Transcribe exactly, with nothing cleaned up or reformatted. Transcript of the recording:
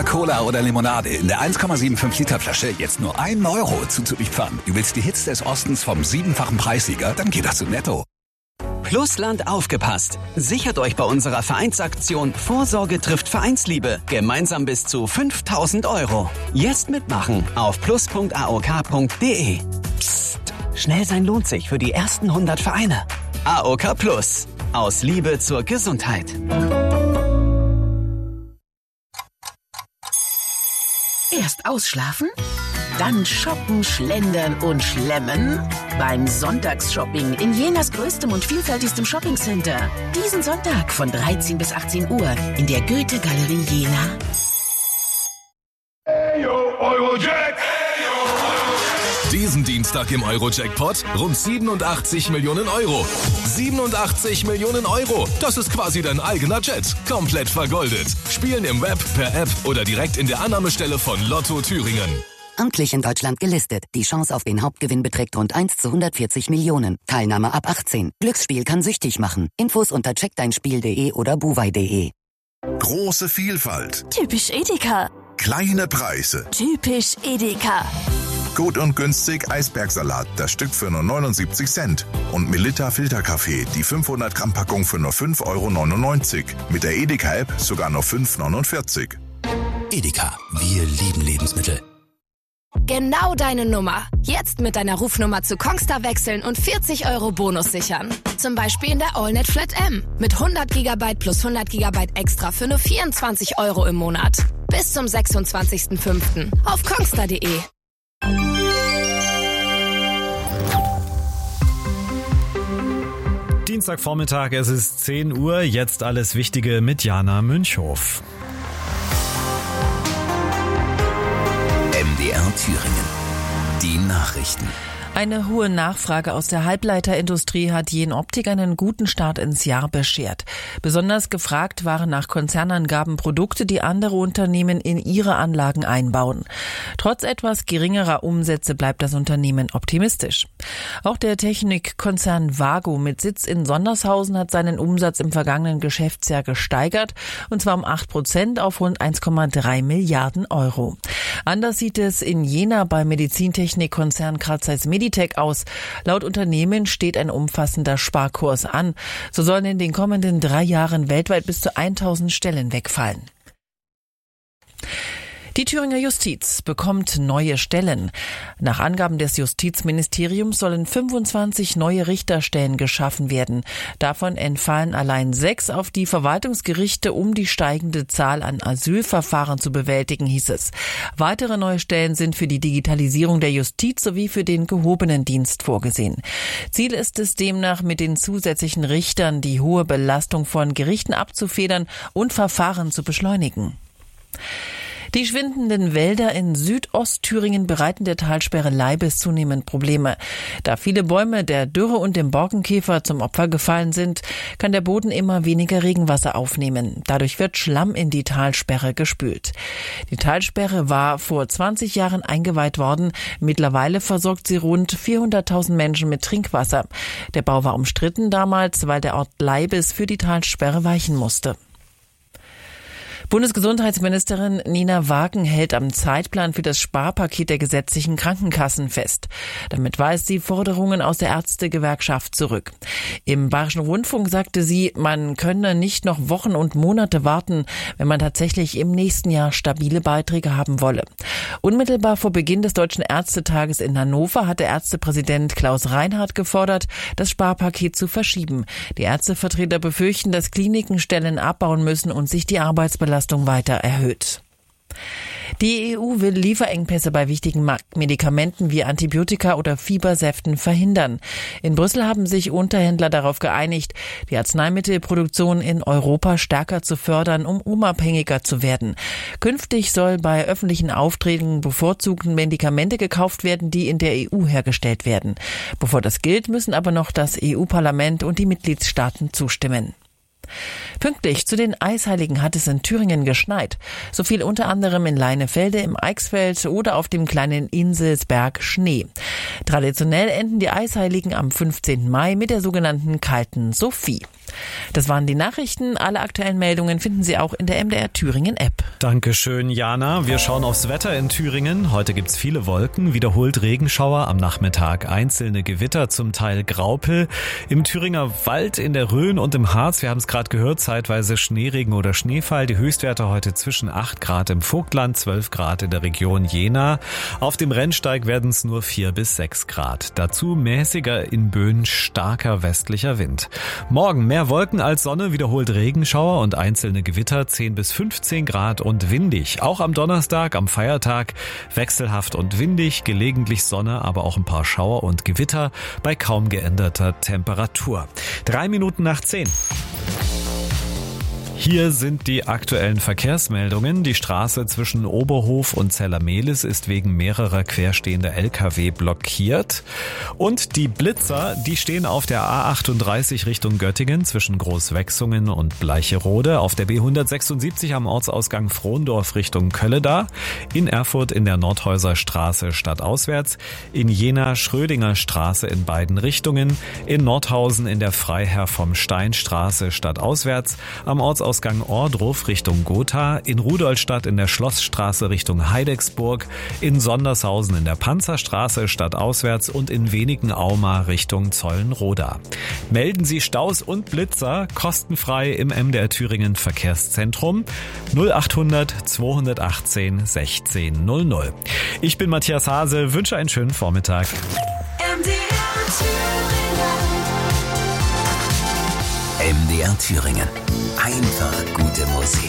Cola oder Limonade in der eins Komma fünfundsiebzig Liter Flasche jetzt nur einen Euro zuzüglich Pfand. Du willst die Hits des Ostens vom siebenfachen Preissieger? Dann geht das zu Netto. Plusland aufgepasst. Sichert euch bei unserer Vereinsaktion Vorsorge trifft Vereinsliebe gemeinsam bis zu fünftausend Euro. Jetzt mitmachen auf plus punkt a o k punkt d e. Psst, schnell sein lohnt sich für die ersten hundert Vereine. A O K Plus. Aus Liebe zur Gesundheit. Erst ausschlafen, dann shoppen, schlendern und schlemmen. Beim Sonntagsshopping in Jenas größtem und vielfältigstem Shoppingcenter. Diesen Sonntag von dreizehn bis achtzehn Uhr in der Goethe-Galerie Jena. Hey yo, Eurojack! Diesen Dienstag im Euro-Jackpot rund siebenundachtzig Millionen Euro. siebenundachtzig Millionen Euro. Das ist quasi dein eigener Jet. Komplett vergoldet. Spielen im Web, per App oder direkt in der Annahmestelle von Lotto Thüringen. Amtlich in Deutschland gelistet. Die Chance auf den Hauptgewinn beträgt rund eins zu hundertvierzig Millionen. Teilnahme ab achtzehn. Glücksspiel kann süchtig machen. Infos unter check dein spiel punkt de oder buwei punkt de. Große Vielfalt. Typisch Edeka. Kleine Preise. Typisch Edeka. Gut und günstig Eisbergsalat, das Stück für nur neunundsiebzig Cent. Und Melitta Filterkaffee, die fünfhundert Gramm Packung für nur fünf Euro neunundneunzig. Mit der Edeka-App sogar nur fünf Euro neunundvierzig. Edeka, wir lieben Lebensmittel. Genau deine Nummer. Jetzt mit deiner Rufnummer zu Kongstar wechseln und vierzig Euro Bonus sichern. Zum Beispiel in der AllNet Flat M. Mit hundert Gigabyte plus hundert Gigabyte extra für nur vierundzwanzig Euro im Monat. Bis zum sechsundzwanzigsten fünften auf kongstar punkt de. Dienstagvormittag, es ist zehn Uhr, jetzt alles Wichtige mit Jana Münchhof. M D R Thüringen. Die Nachrichten. Eine hohe Nachfrage aus der Halbleiterindustrie hat Jenoptik einen guten Start ins Jahr beschert. Besonders gefragt waren nach Konzernangaben Produkte, die andere Unternehmen in ihre Anlagen einbauen. Trotz etwas geringerer Umsätze bleibt das Unternehmen optimistisch. Auch der Technikkonzern Vago mit Sitz in Sondershausen hat seinen Umsatz im vergangenen Geschäftsjahr gesteigert, und zwar um acht Prozent auf rund eins Komma drei Milliarden Euro. Anders sieht es in Jena beim Medizintechnikkonzern Carl Zeiss Meditec aus. Laut Unternehmen steht ein umfassender Sparkurs an. So sollen in den kommenden drei Jahren weltweit bis zu tausend Stellen wegfallen. Die Thüringer Justiz bekommt neue Stellen. Nach Angaben des Justizministeriums sollen fünfundzwanzig neue Richterstellen geschaffen werden. Davon entfallen allein sechs auf die Verwaltungsgerichte, um die steigende Zahl an Asylverfahren zu bewältigen, hieß es. Weitere neue Stellen sind für die Digitalisierung der Justiz sowie für den gehobenen Dienst vorgesehen. Ziel ist es demnach, mit den zusätzlichen Richtern die hohe Belastung von Gerichten abzufedern und Verfahren zu beschleunigen. Die schwindenden Wälder in Südostthüringen bereiten der Talsperre Leibes zunehmend Probleme. Da viele Bäume der Dürre und dem Borkenkäfer zum Opfer gefallen sind, kann der Boden immer weniger Regenwasser aufnehmen. Dadurch wird Schlamm in die Talsperre gespült. Die Talsperre war vor zwanzig Jahren eingeweiht worden. Mittlerweile versorgt sie rund vierhunderttausend Menschen mit Trinkwasser. Der Bau war umstritten damals, weil der Ort Leibes für die Talsperre weichen musste. Bundesgesundheitsministerin Nina Wagen hält am Zeitplan für das Sparpaket der gesetzlichen Krankenkassen fest. Damit weist sie Forderungen aus der Ärztegewerkschaft zurück. Im Bayerischen Rundfunk sagte sie, man könne nicht noch Wochen und Monate warten, wenn man tatsächlich im nächsten Jahr stabile Beiträge haben wolle. Unmittelbar vor Beginn des Deutschen Ärztetages in Hannover hatte Ärztepräsident Klaus Reinhardt gefordert, das Sparpaket zu verschieben. Die Ärztevertreter befürchten, dass Kliniken Stellen abbauen müssen und sich die Arbeitsbelastung weiter erhöht. Die E U will Lieferengpässe bei wichtigen Medikamenten wie Antibiotika oder Fiebersäften verhindern. In Brüssel haben sich Unterhändler darauf geeinigt, die Arzneimittelproduktion in Europa stärker zu fördern, um unabhängiger zu werden. Künftig soll bei öffentlichen Aufträgen bevorzugt Medikamente gekauft werden, die in der E U hergestellt werden. Bevor das gilt, müssen aber noch das E U-Parlament und die Mitgliedstaaten zustimmen. Pünktlich zu den Eisheiligen hat es in Thüringen geschneit. So fiel unter anderem in Leinefelde, im Eichsfeld oder auf dem kleinen Inselsberg Schnee. Traditionell enden die Eisheiligen am fünfzehnten Mai mit der sogenannten kalten Sophie. Das waren die Nachrichten. Alle aktuellen Meldungen finden Sie auch in der M D R Thüringen App. Dankeschön, Jana. Wir schauen aufs Wetter in Thüringen. Heute gibt's viele Wolken, wiederholt Regenschauer, am Nachmittag einzelne Gewitter, zum Teil Graupel. Im Thüringer Wald, in der Rhön und im Harz, wir haben es gerade gehört, zeitweise Schneeregen oder Schneefall. Die Höchstwerte heute zwischen acht Grad im Vogtland, zwölf Grad in der Region Jena. Auf dem Rennsteig werden es nur vier bis sechs Grad. Dazu mäßiger in Böen starker westlicher Wind. Morgen mehr Wolken als Sonne, wiederholt Regenschauer und einzelne Gewitter, zehn bis fünfzehn Grad und windig. Auch am Donnerstag, am Feiertag, wechselhaft und windig, gelegentlich Sonne, aber auch ein paar Schauer und Gewitter bei kaum geänderter Temperatur. Drei Minuten nach zehn. Hier sind die aktuellen Verkehrsmeldungen. Die Straße zwischen Oberhof und Zellermehlis ist wegen mehrerer querstehender L K W blockiert. Und die Blitzer, die stehen auf der A achtunddreißig Richtung Göttingen zwischen Großwechsungen und Bleicherode, auf der B hundertsechsundsiebzig am Ortsausgang Frohndorf Richtung Kölleda, in Erfurt in der Nordhäuser Straße stadtauswärts, in Jena Schrödinger Straße in beiden Richtungen, in Nordhausen in der Freiherr vom Stein Straße stadtauswärts, am Ortsausgang Ausgang Ohrdruf Richtung Gotha, in Rudolstadt in der Schlossstraße Richtung Heidecksburg, in Sondershausen in der Panzerstraße stadtauswärts und in Wenigen-Auma Richtung Zollenroda. Melden Sie Staus und Blitzer kostenfrei im M D R Thüringen Verkehrszentrum null achthundert zweihundertachtzehn sechzehn null null. Ich bin Matthias Hase, wünsche einen schönen Vormittag. M D R Thüringen. M D R Thüringen. Einfach gute Musik.